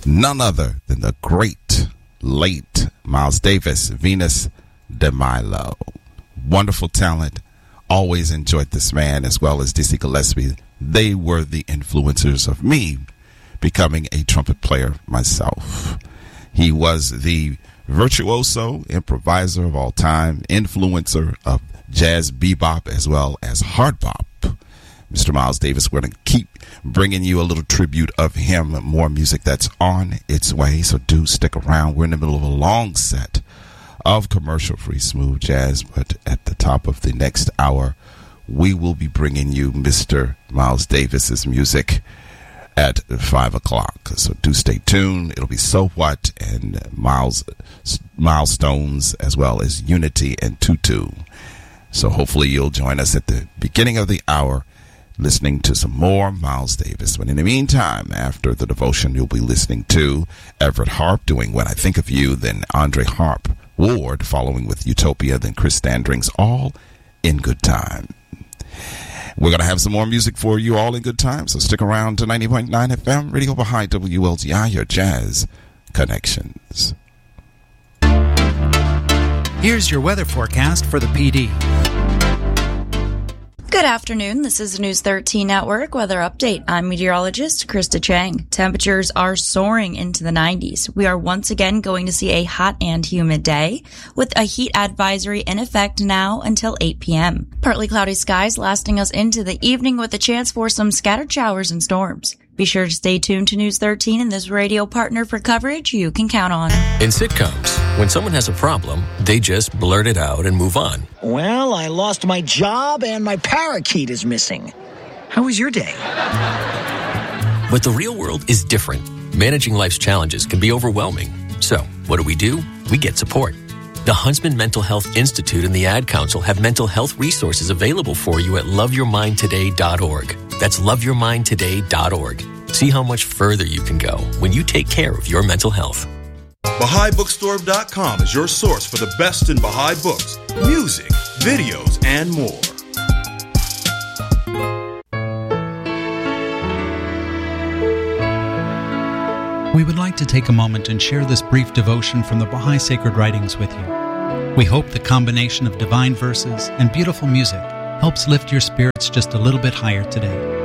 none other than the great, late Miles Davis, Venus de Milo. Wonderful talent. Always enjoyed this man, as well as Dizzy Gillespie. They were the influencers of me becoming a trumpet player myself. He was the virtuoso improviser of all time, influencer of jazz bebop as well as hard bop. Mr. Miles Davis, we're going to keep bringing you a little tribute of him, more music that's on its way, so do stick around. We're in the middle of a long set of commercial-free smooth jazz, but at the top of the next hour, we will be bringing you Mr. Miles Davis's music at 5 o'clock. So do stay tuned. It'll be So What and Milestones, as well as Unity and Tutu. So hopefully you'll join us at the beginning of the hour listening to some more Miles Davis. But in the meantime, after the devotion, you'll be listening to Everett Harp doing When I Think of You, then Andre Harp Ward following with Utopia, then Chris Standrings, all in good time. We're going to have some more music for you all in good time, so stick around to 90.9 FM, Radio Baha'i WLGI, your jazz connections. Here's your weather forecast for the PD. Good afternoon. This is the News 13 Network Weather Update. I'm meteorologist Krista Chang. Temperatures are soaring into the 90s. We are once again going to see a hot and humid day with a heat advisory in effect now until 8 p.m. Partly cloudy skies lasting us into the evening with a chance for some scattered showers and storms. Be sure to stay tuned to News 13 and this radio partner for coverage you can count on. In sitcoms, when someone has a problem, they just blurt it out and move on. Well, I lost my job and my parakeet is missing. How was your day? But the real world is different. Managing life's challenges can be overwhelming. So, what do? We get support. The Huntsman Mental Health Institute and the Ad Council have mental health resources available for you at loveyourmindtoday.org. That's loveyourmindtoday.org. See how much further you can go when you take care of your mental health. BahaiBookstore.com is your source for the best in Baha'i books, music, videos, and more. We would like to take a moment and share this brief devotion from the Baha'i Sacred Writings with you. We hope the combination of divine verses and beautiful music helps lift your spirits just a little bit higher today.